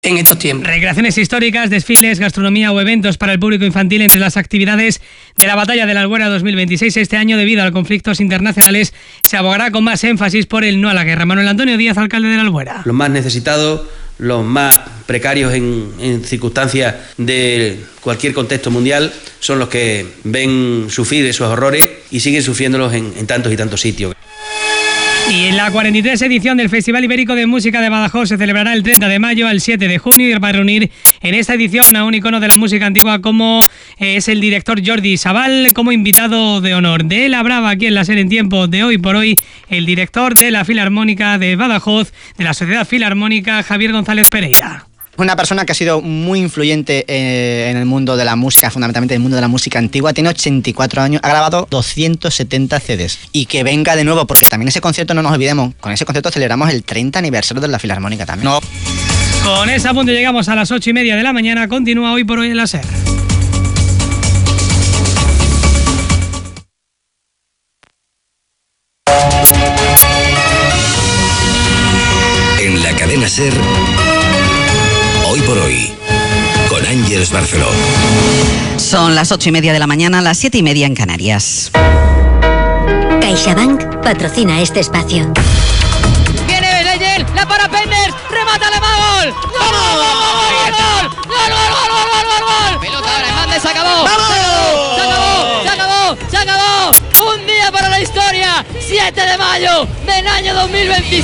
en estos tiempos. Recreaciones históricas, desfiles, gastronomía o eventos para el público infantil entre las actividades de la Batalla de la Albuera 2026. Este año, debido a los conflictos internacionales, se abogará con más énfasis por el no a la guerra. Manuel Antonio Díaz, alcalde de la Albuera. Los más necesitados, los más precarios en circunstancias de cualquier contexto mundial, son los que ven sufrir esos horrores y siguen sufriéndolos en tantos y tantos sitios. Y en la 43 edición del Festival Ibérico de Música de Badajoz se celebrará el 30 de mayo al 7 de junio y va a reunir en esta edición a un icono de la música antigua como es el director Jordi Sabal como invitado de honor. De él hablaba aquí en la serie En Tiempo de Hoy por Hoy el director de la Filarmónica de Badajoz, de la Sociedad Filarmónica, Javier González Pereira. Una persona que ha sido muy influyente en el mundo de la música, fundamentalmente en el mundo de la música antigua. Tiene 84 años, ha grabado 270 CDs. Y que venga de nuevo, porque también ese concierto, no nos olvidemos, con ese concierto celebramos el 30 aniversario de la Filarmónica también. No. Con ese apunte llegamos a las 8:30 de la mañana. Continúa Hoy por Hoy en la SER. En la cadena SER, Hoy por Hoy, con Ángeles Barceló. Son las 8:30 de la mañana, las 7:30 en Canarias. CaixaBank patrocina este espacio. Viene Benayel, la para Penders, remata Alemán, gol. ¡Gol! Pelota ahora, Hernández, se acabó. Se acabó. Un día para la historia, 7 de mayo del año 2025.